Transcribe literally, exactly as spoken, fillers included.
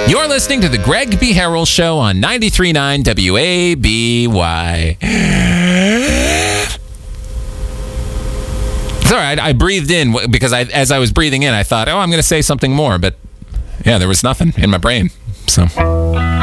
You're listening to the Greg B. Harrell Show on ninety-three point nine W A B Y. It's all right. I breathed in because I, as I was breathing in, I thought, oh, I'm going to say something more. But, yeah, there was nothing in my brain. So...